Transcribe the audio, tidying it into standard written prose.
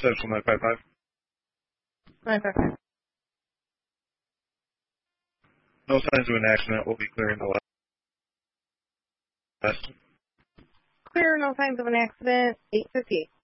Central 955. 955. No signs of an accident. We'll be clearing the west. Clear, no signs of an accident. 858.